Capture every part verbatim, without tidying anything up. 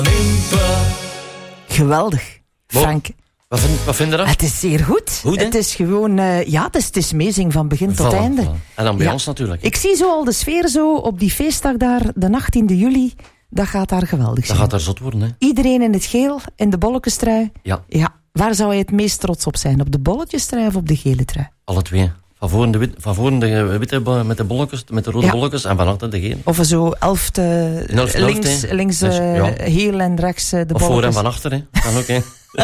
Geweldig, Frank. Wow. Wat vind, wat vind je dat? Het is zeer goed. Goed, hè? Het is gewoon, uh, ja, het is, het is meezing van begin tot Voilà, einde. Voilà. En ambiance ja. natuurlijk. Ik zie zo al de sfeer zo op die feestdag daar, de achttiende juli. Dat gaat daar geweldig zijn. Dat gaat daar zot worden, hè? Iedereen in het geel, in de bolletjestrui. Ja. Ja. Waar zou je het meest trots op zijn? Op de bolletjestrui of op de gele trui? Alle twee. Van voren de, wit, van voren de witte met de bolletjes, met de rode ja. bolletjes en van achter de gele. Of zo elf, uh, elf, links, elf, links dus, uh, ja. heel en rechts uh, de bolletjes. Of voor en van achter, hè? Kan ook, hè?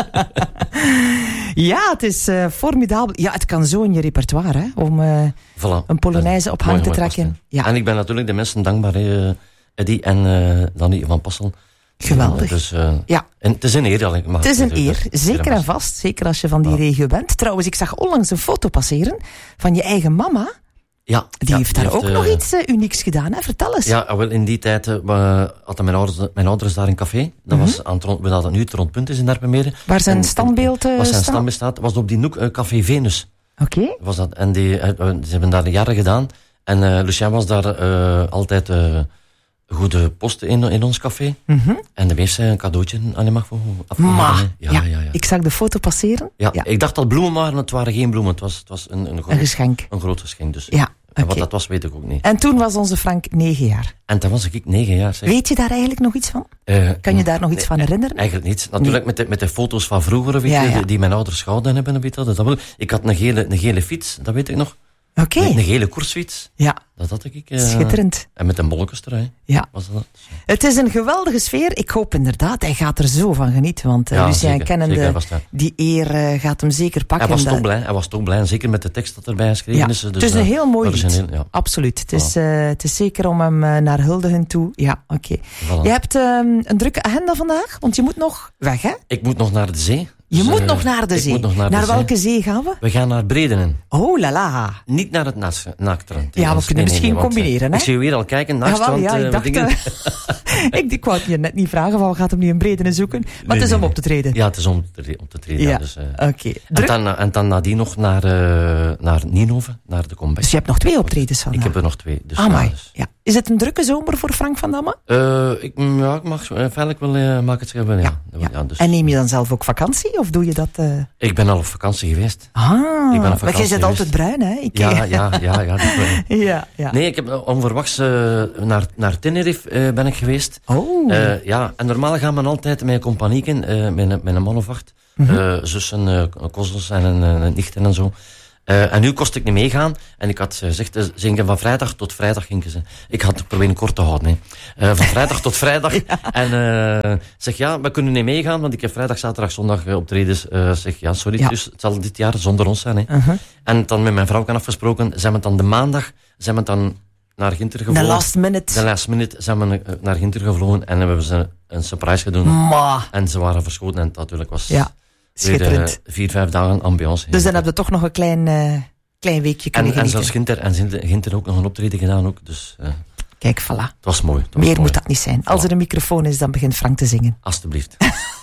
Ja, het is uh, formidabel. Ja, het kan zo in je repertoire, hè, om uh, voilà. een Polonaise op hang te trekken. Ja. En ik ben natuurlijk de mensen dankbaar, hè, Eddy en uh, Danny van Passel. Geweldig. Dus, uh, ja. En het is een eer. Ja, het is een eer, zeker en vast. Zeker als je van die ja. regio bent. Trouwens, ik zag onlangs een foto passeren van je eigen mama. Ja, die ja, heeft die daar heeft, ook uh, nog iets uh, unieks gedaan, hè? Vertel eens. Ja, wel in die tijd uh, hadden mijn ouders, mijn ouders daar een café. Dat mm-hmm. was aan het, dat het nu het Rondpunt is in Derpenmeren. Waar zijn en, standbeeld uh, Waar zijn standbeeld staat, was op die hoek uh, Café Venus. Oké. Okay. Was dat, en die, uh, ze hebben daar jaren gedaan. En uh, Lucien was daar uh, altijd uh, goede posten in, in ons café. Mm-hmm. En dan heeft zij een cadeautje aan die mag afgenomen. Ja, ja, ja, ja. Ik zag de foto passeren. Ja, ja. Ik dacht dat bloemen waren, het waren geen bloemen. Het was, het was een, een, groot, een geschenk. Een groot geschenk, dus. Ja. En okay. wat dat was, weet ik ook niet. En toen was onze Frank negen jaar. En toen was ik negen jaar. Zeg. Weet je daar eigenlijk nog iets van? Uh, kan je daar nog iets nee, van herinneren? Eigenlijk niet. Natuurlijk nee. met, de, met de foto's van vroeger, weet ja, je, ja. Die, die mijn ouders gehouden hebben. Weet je, dat wel. Ik had een gele, een gele fiets, dat weet ik nog. Oké. Okay. Een gele koersfiets. Ja. Dat had ik. Uh, Schitterend. En met een bolletjestrui. Ja. Was dat? Het is een geweldige sfeer. Ik hoop inderdaad, hij gaat er zo van genieten. Want uh, ja, Lucien kennende, zeker, die eer uh, gaat hem zeker pakken. Hij was toch blij. Hij was toch blij. Zeker met de tekst dat erbij geschreven ja. is. Dus, het is een heel mooi lied. Heel, ja. Absoluut. Het is, uh, het is zeker om hem uh, naar huldigen toe. Ja, oké. Okay. Voilà. Je hebt um, een drukke agenda vandaag, want je moet nog weg, hè? Ik moet nog naar de zee. Je dus, moet uh, nog naar de zee. Nog naar naar de welke zee. zee gaan we? We gaan naar Bredenen. Oh la la. Niet naar het Naaktstrand. Ja, we kunnen misschien nee, combineren, hè? Ik zie je weer al kijken, Naaktstrand. Ja, ja, ik dacht... Uh, ik, ik wou het je net niet vragen, van, gaat hem nu in Bredenen zoeken? Maar nee, het is om op te treden. Ja, het is om te, om te treden. Ja, ja dus, uh, oké. Okay. En dan, en dan nadien nog naar, uh, naar Ninove, naar de comeback. Dus je hebt nog twee optredens van? Ik heb er nog twee. Dus, Amai. Ja, dus. Ja. Is het een drukke zomer voor Frank van Damme? Uh, ik, ja, ik mag uh, feitelijk wel uh, maak het zeggen. Ja. Ja, ja. Ja, dus. En neem je dan zelf ook vakantie? Of doe je dat... Uh... Ik ben al op vakantie geweest. Ah, ik ben op vakantie maar jij bent altijd bruin, hè? Ik... Ja, ja, ja. ja, ja, ja. Nee, ik heb onverwachts uh, naar, naar Tenerife uh, ben ik geweest. Oh. Uh, ja, en normaal gaan we altijd met een compagnieken, uh, met, met een man of acht. Mm-hmm. Uh, zussen, uh, kozels en een, een nichten en zo. Uh, en nu kost ik niet meegaan. En ik had gezegd, uh, zingen van vrijdag tot vrijdag gingen ze. Ik had het proberen kort te houden. Uh, van vrijdag tot vrijdag. Ja. En uh, zeg, ja, we kunnen niet meegaan, want ik heb vrijdag, zaterdag, zondag uh, optredens. Uh, zeg, ja, sorry, ja. Dus het zal dit jaar zonder ons zijn. Hè. Uh-huh. En dan met mijn vrouw kan afgesproken, zijn we dan de maandag, zijn we dan naar Ginter gevlogen. De last minute. De last minute zijn we naar Ginter gevlogen en hebben ze een surprise gedaan. Ma. En ze waren verschoten en het natuurlijk was... Ja. Schitterend. Weer, uh, vier, vijf dagen ambiance. Dus dan hebben we toch nog een klein, uh, klein weekje kunnen en, genieten. En zelfs Ginter, en Ginter ook nog een optreden gedaan. Ook, dus, uh, Kijk, voilà. Het was mooi. Het was Meer mooi. moet dat niet zijn. Als er een microfoon is, dan begint Frank te zingen. Alsjeblieft.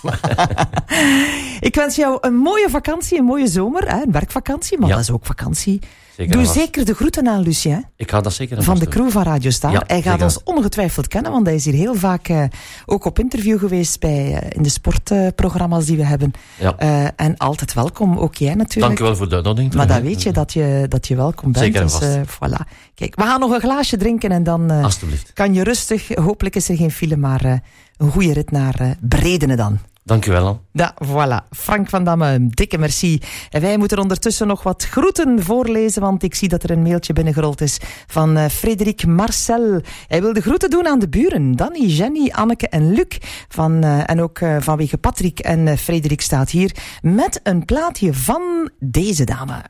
Ik wens jou een mooie vakantie, een mooie zomer. Hè, een werkvakantie, maar ja. dat is ook vakantie. Zeker Doe was. zeker de groeten aan Lucien. Ik ga dat zeker van de crew van Radio Star. Ja, hij gaat ons ongetwijfeld kennen, want hij is hier heel vaak uh, ook op interview geweest bij, uh, in de sportprogramma's uh, die we hebben. Ja. Uh, en altijd welkom, ook jij natuurlijk. Dank je wel voor de uitnodiging. Maar dan weet je dat je, dat je welkom bent. Zeker en vast. Dus, uh, voilà. Kijk, we gaan nog een glaasje drinken en dan uh, kan je rustig, hopelijk is er geen file, maar uh, een goede rit naar uh, Bredenen dan. Dank u wel. Ja, voilà. Frank van Damme, een dikke merci. En wij moeten ondertussen nog wat groeten voorlezen, want ik zie dat er een mailtje binnengerold is van uh, Frederik Marcel. Hij wil de groeten doen aan de buren. Danny, Jenny, Anneke en Luc. Van, uh, en ook uh, vanwege Patrick en uh, Frederik staat hier met een plaatje van deze dame.